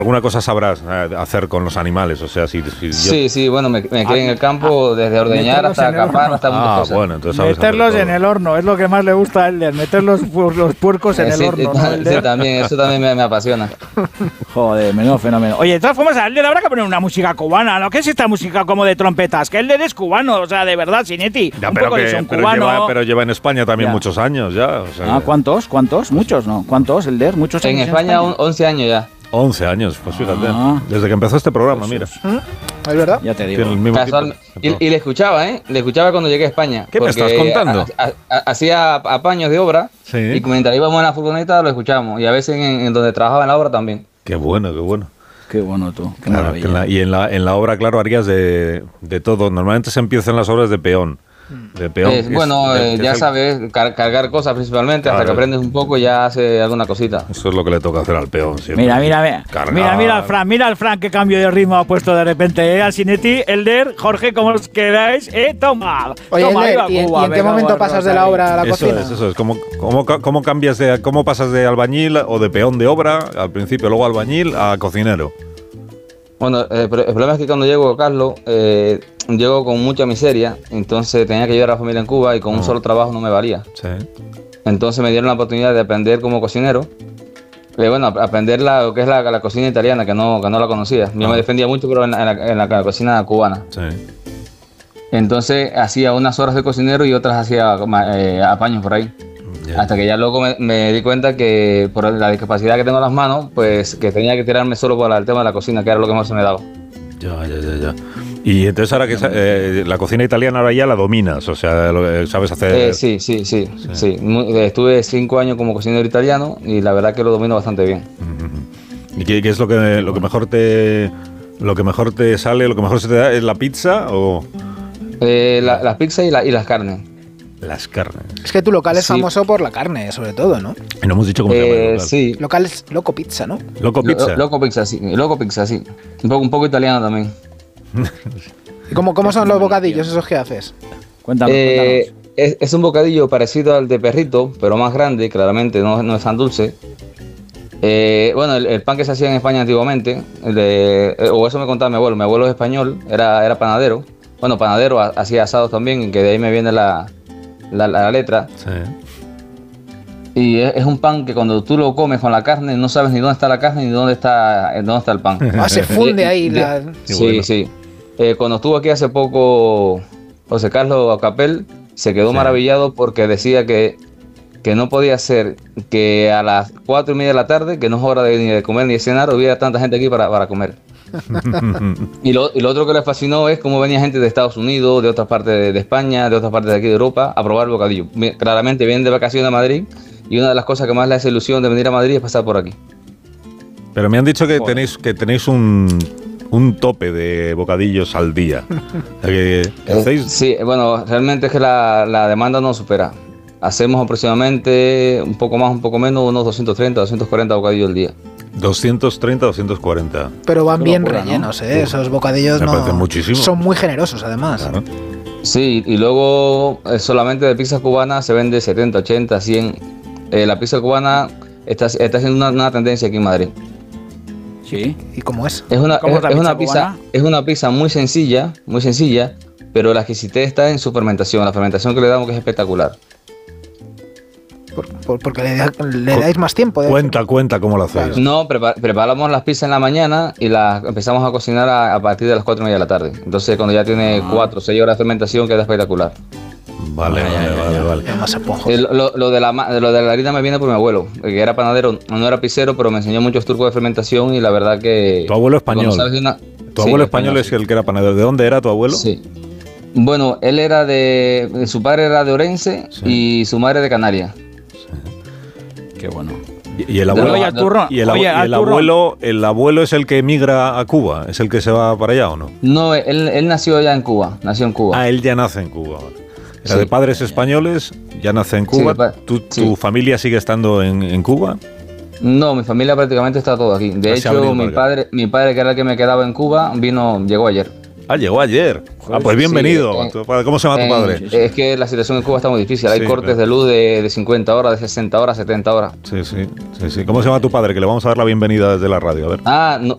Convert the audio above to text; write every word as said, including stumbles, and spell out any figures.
Alguna cosa sabrás eh, hacer con los animales, o sea, si... si yo... Sí, sí, bueno, me, me crié en el campo, desde ordeñar hasta acampar, hasta muchas ah, cosas. Bueno, entonces sabes meterlos en el horno, es lo que más le gusta a Elder, meter los, los puercos en Eh, el sí, horno. sí, ¿no, sí, también, eso también me, me apasiona. Joder, menudo fenómeno. Oye, de todas formas, a Elder habrá que poner una música cubana, ¿no? ¿Qué es esta música como de trompetas? Que Elder es cubano, o sea, de verdad, Sinetti. Ya, un pero, poco que, de son pero, cubano. lleva, pero lleva en España también Ya. muchos años ya. O sea, Ah, ¿cuántos? ¿Cuántos? Muchos, ¿no? ¿Cuántos, Elder? Muchos En años España, un- once años ya. once años, pues fíjate. Ah. Desde que empezó este programa, mira. ¿Es verdad? Ya te digo. Tiene el mismo Casual, tipo. y, y le escuchaba, ¿eh? Le escuchaba cuando llegué a España. ¿Qué me porque estás contando? ha- ha- ha- Hacía apaños de obra Sí. y mientras íbamos en la furgoneta lo escuchábamos. Y a veces en, en donde trabajaba en la obra también. Qué bueno, qué bueno. Qué bueno tú, qué Claro, maravilla. que en la- y en la, en la obra, claro, harías de, de todo. Normalmente se empiezan las obras de peón. De peón. Eh, que es- bueno, de- eh, que ya es el- sabes, car- cargar cosas principalmente, hasta Claro. que aprendes un poco ya hace alguna cosita. Eso es lo que le toca hacer al peón siempre. Mira, mira, mira. Cargar. Mira, mira al Fran, mira al Fran qué cambio de ritmo ha puesto de repente, ¿eh? Al Sinetti, Elder, Jorge, ¿cómo os quedáis? ¿Eh? Toma. Oye, toma, Elder, viva ¿y en, Cuba, y en qué venga, momento guarda, pasas de la ahí. obra a la Eso cocina? es, eso es. ¿Cómo, cómo, cómo cambias de, ¿Cómo pasas de albañil o de peón de obra al principio, luego albañil a cocinero? Bueno, eh, pero el problema es que cuando llego, Carlos, eh, llego con mucha miseria, entonces tenía que ayudar a la familia en Cuba y con un Ah. solo trabajo no me valía. Sí. Entonces me dieron la oportunidad de aprender como cocinero. Eh, bueno, ap- aprender la, lo que es la, la cocina italiana, que no, que no la conocía. Yo Ah. me defendía mucho, pero en la, en la- en la cocina cubana. Sí. Entonces hacía unas horas de cocinero y otras hacía eh, apaños por ahí. Ya. Hasta que ya luego me, me di cuenta que por la discapacidad que tengo en las manos, pues que tenía que tirarme solo por el tema de la cocina, que era lo que más se me daba. Ya, ya, ya, ya. Y entonces ahora que sa- eh, la cocina italiana ahora ya la dominas, o sea, lo, eh, sabes hacer... Eh, sí, sí, sí, sí. Muy- estuve cinco años como cocinero italiano y la verdad que lo domino bastante bien. ¿Y qué, qué es lo que lo que mejor te lo que mejor te sale, lo que mejor se te da es la pizza o Eh, la- las pizzas y, la- y las carnes. las carnes? Es que tu local es Sí. famoso por la carne, sobre todo, ¿no? Y no hemos dicho cómo se llama el Eh, local. sí. Local es Loco Pizza, ¿no? Loco Pizza. Lo- Loco pizza, sí. Loco pizza, sí. Un poco, un poco italiano también. ¿Y cómo, cómo son los bocadillos esos que haces? Cuéntanos, Eh, cuéntanos. es, es un bocadillo parecido al de perrito, pero más grande, claramente, no, no es tan dulce. Eh, bueno, el, el pan que se hacía en España antiguamente, el de- eh, o eso me contaba mi abuelo, mi abuelo es español, era, era panadero. Bueno, panadero, ha- hacía asados también, que de ahí me viene la, la, la letra. Sí. Y es, es un pan que cuando tú lo comes con la carne, no sabes ni dónde está la carne ni dónde está, eh, dónde está el pan. Ah, se funde ahí De- la... Qué Sí, bueno. sí. Eh, cuando estuvo aquí hace poco José Carlos Acapel, se quedó Sí. maravillado porque decía que, que no podía ser que a las cuatro y media de la tarde, que no es hora de, ni de comer ni de cenar, hubiera tanta gente aquí para, para comer. Y lo, y lo otro que le fascinó es cómo venía gente de Estados Unidos, de otras partes de, de España, de otras partes de aquí de Europa, a probar el bocadillo. Mi- Claramente vienen de vacaciones a Madrid y una de las cosas que más le hace ilusión de venir a Madrid es pasar por aquí. Pero me han dicho que Joder. tenéis que tenéis un un tope de bocadillos al día. O sea, que, que Eh, hacéis Sí, bueno, realmente es que la, la demanda no supera. Hacemos aproximadamente un poco más, un poco menos, unos doscientos treinta, doscientos cuarenta bocadillos al día. doscientos treinta, doscientos cuarenta. Pero van Qué bien locura, ¿no? rellenos, ¿eh? Esos bocadillos Me no... parece muchísimo. Son muy generosos, además. Claro. Sí, y luego eh, solamente de pizza cubana se vende setenta, ochenta, cien. Eh, la pizza cubana está, está haciendo una, una tendencia aquí en Madrid. Sí. ¿Y cómo es? Es una, ¿Cómo es, es la es pizza una pizza, cubana? es una pizza muy sencilla, muy sencilla, pero la exquisitez está en su fermentación, la fermentación que le damos que es espectacular. Por- por- porque le, da- le dais más tiempo. ¿eh? Cuenta, cuenta cómo lo hacéis. No, prepa- preparamos las pizzas en la mañana y las empezamos a cocinar a, a partir de las cuatro y media de la tarde. Entonces, cuando ya tiene cuatro o seis horas de fermentación, queda espectacular. Vale, vale, vale, vale. Es más esponjoso. Eh, Lo, lo de la, ma- lo de la harina me viene por mi abuelo, que era panadero, no era pizzero, pero me enseñó muchos trucos de fermentación y la verdad que... Tu abuelo español. cuando sabes de una- Tu Sí, abuelo español es sí. el que era panadero. ¿De dónde era tu abuelo? Sí. Bueno, él era de... Su padre era de Orense Sí. y su madre de Canarias. Qué bueno. Y, y el abuelo, Oye, al turrón. y el, abue- Oye, y al el turrón. abuelo, el abuelo es el que emigra a Cuba, es el que se va para allá o no? No, él, él nació ya en Cuba, nació en Cuba. Ah, él ya nace en Cuba. Vale. Era Sí. de padres españoles, ya nace en Cuba. de pa- ¿Tu, sí. tu familia sigue estando en, en Cuba? No, mi familia prácticamente está todo aquí. De Ah, se ha venido hecho, mi para acá. padre, mi padre, que era el que me quedaba en Cuba, vino, llegó ayer. Ah, llegó ayer. Ah, pues Sí, bienvenido. eh, Tu padre- ¿Cómo se llama tu Eh, padre? Es que la situación en Cuba está muy difícil. Hay Sí, cortes claro. de luz de, de cincuenta horas, de sesenta horas, setenta horas. Sí, sí, sí, sí. ¿Cómo se llama tu padre? Que le vamos a dar la bienvenida desde la radio. A ver. Ah, no,